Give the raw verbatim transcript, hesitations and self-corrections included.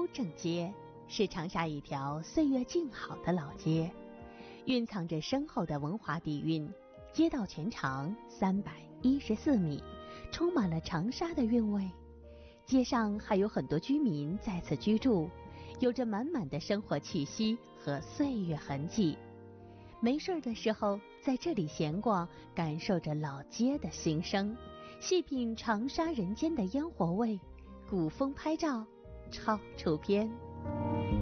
东正街是长沙一条岁月静好的老街，蕴藏着深厚的文化底蕴，街道全长三百一十四米，充满了长沙的韵味。街上还有很多居民在此居住，有着满满的生活气息和岁月痕迹。没事的时候在这里闲逛，感受着老街的心声，细品长沙人间的烟火味，古风拍照超出片。